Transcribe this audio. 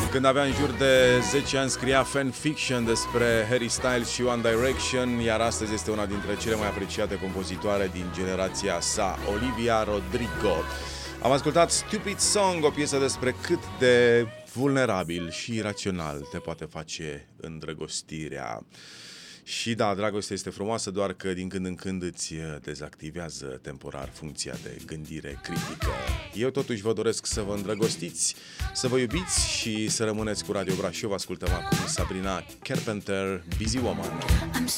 Când avea în jur de 10 ani scria fanfiction despre Harry Styles și One Direction, iar astăzi este una dintre cele mai apreciate compozitoare din generația sa, Olivia Rodrigo. Am ascultat Stupid Song, o piesă despre cât de vulnerabil și irațional te poate face îndrăgostirea. Și da, dragostea este frumoasă, doar că din când în când îți dezactivează temporar funcția de gândire critică. Eu totuși vă doresc să vă îndrăgostiți, să vă iubiți și să rămâneți cu Radio Brașov. Ascultăm acum Sabrina Carpenter, Busy Woman.